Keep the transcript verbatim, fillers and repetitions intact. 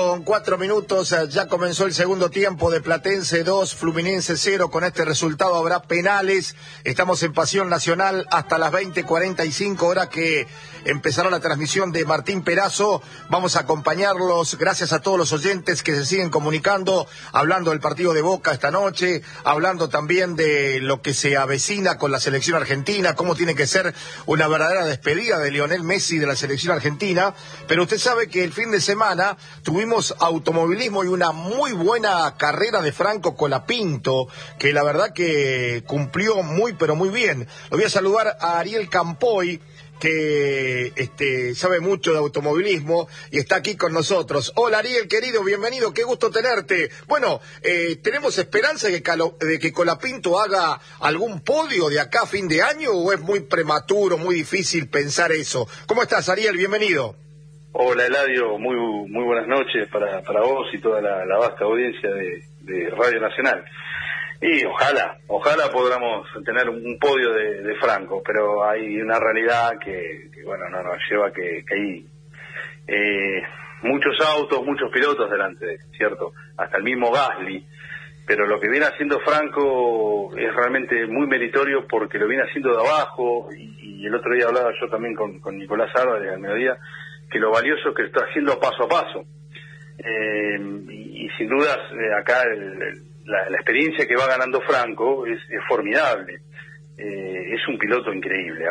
con cuatro minutos, ya comenzó el segundo tiempo de Platense dos, Fluminense cero. Con este resultado habrá penales. Estamos en Pasión Nacional hasta las veinte cuarenta y cinco, hora que empezará la transmisión de Martín Perazo. Vamos a acompañarlos, gracias a todos los oyentes que se siguen comunicando, hablando del partido de Boca esta noche, hablando también de lo que se avecina con la selección argentina, cómo tiene que ser una verdadera despedida de Lionel Messi de la selección argentina. Pero usted sabe que el fin de semana tuvimos automovilismo y una muy buena carrera de Franco Colapinto, que la verdad que cumplió muy pero muy bien. Lo voy a saludar a Ariel Campoy, que este, sabe mucho de automovilismo y está aquí con nosotros. Hola Ariel, querido, bienvenido, qué gusto tenerte. Bueno, eh, ¿tenemos esperanza de que, Calo, de que Colapinto haga algún podio de acá a fin de año o es muy prematuro, muy difícil pensar eso? ¿Cómo estás, Ariel? Bienvenido. Hola Eladio, muy muy buenas noches para para vos y toda la, la vasta audiencia de, de Radio Nacional. Y ojalá, ojalá podamos tener un podio de, de Franco, pero hay una realidad que, que bueno, no nos lleva que, que hay eh, muchos autos, muchos pilotos delante de él, ¿cierto? Hasta el mismo Gasly, pero lo que viene haciendo Franco es realmente muy meritorio porque lo viene haciendo de abajo, y, y el otro día hablaba yo también con, con Nicolás Álvarez al mediodía, que lo valioso es que está haciendo paso a paso. Eh, y, y sin dudas, eh, acá el, el, la, la experiencia que va ganando Franco es, es formidable. Eh, es un piloto increíble.